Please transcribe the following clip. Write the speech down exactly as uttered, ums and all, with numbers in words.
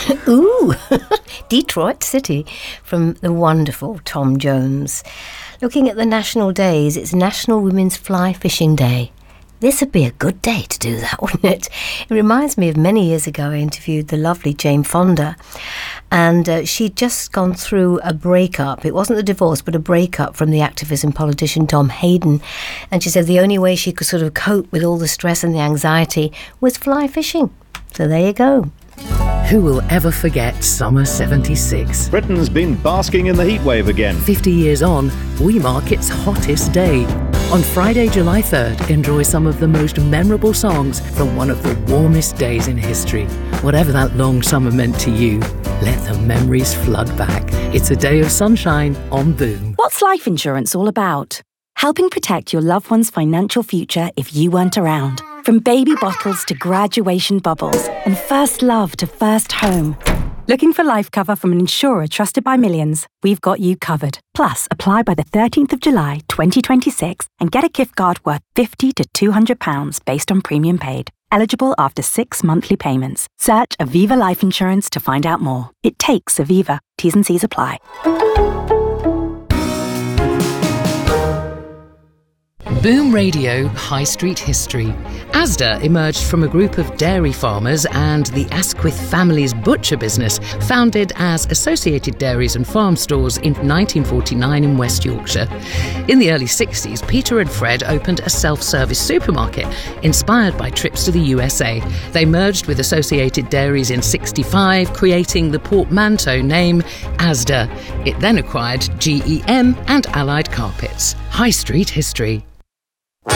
Ooh, Detroit City from the wonderful Tom Jones. Looking at the national days, it's National Women's Fly Fishing Day. This would be a good day to do that, wouldn't it? It reminds me of many years ago I interviewed the lovely Jane Fonda, and uh, she'd just gone through a breakup. It wasn't a divorce, but a breakup from the activist and politician Tom Hayden. And she said the only way she could sort of cope with all the stress and the anxiety was fly fishing. So there you go. Who will ever forget summer seventy-six? Britain's been basking in the heatwave again. fifty years on, we mark its hottest day. On Friday, July third, enjoy some of the most memorable songs from one of the warmest days in history. Whatever that long summer meant to you, let the memories flood back. It's a day of sunshine on Boom. What's life insurance all about? Helping protect your loved one's financial future if you weren't around. From baby bottles to graduation bubbles and first love to first home. Looking for life cover from an insurer trusted by millions? We've got you covered. Plus, apply by the thirteenth of July twenty twenty-six and get a gift card worth fifty to two hundred pounds based on premium paid. Eligible after six monthly payments. Search Aviva Life Insurance to find out more. It takes Aviva. T's and C's apply. Boom Radio High Street History. Asda emerged from a group of dairy farmers and the Asquith family's butcher business, founded as Associated Dairies and Farm Stores in nineteen forty-nine in West Yorkshire. In the early sixties, Peter and Fred opened a self-service supermarket inspired by trips to the U S A. They merged with Associated Dairies in sixty-five, creating the portmanteau name Asda. It then acquired G E M and Allied Carpets. High Street History.